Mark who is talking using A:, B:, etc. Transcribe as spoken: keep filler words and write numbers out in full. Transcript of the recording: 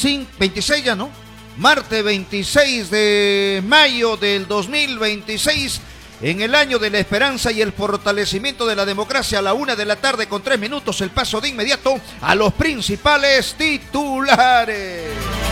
A: veinticinco, veintiséis ya, ¿no? Martes veintiséis de mayo del dos mil veintiséis, en el año de la esperanza y el fortalecimiento de la democracia, a la una de la tarde con tres minutos, el paso de inmediato a los principales titulares.